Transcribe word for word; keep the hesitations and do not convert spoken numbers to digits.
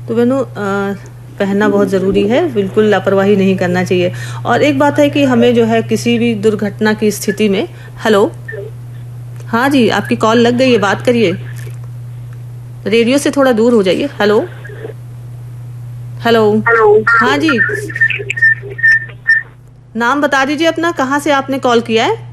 तो बहनों पहनना बहुत ज़रूरी है, बिल्कुल लापरवाही नहीं करना चाहिए। और एक बात है कि हमें जो है किसी भी दुर्घटना की स्थिति में, हेलो, हाँ जी, आपकी कॉल लग गई है, बात करिए, रेडियो से थोड़ा दूर हो जाइए। हेलो हेलो, हाँ जी, नाम बता दीजिए अपना, कहाँ से आपने कॉल किया है?